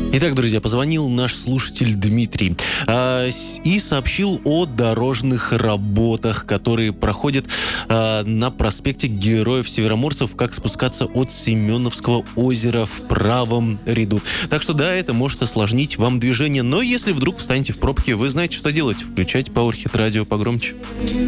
Итак, друзья, позвонил наш слушатель Дмитрий и сообщил о дорожных работах, которые проходят на проспекте Героев-Североморцев, как спускаться от Семеновского озера в правом ряду. Так что да, это может осложнить вам движение, но если вдруг встанете в пробке, вы знаете, что делать. Включайте Powerhit радио погромче.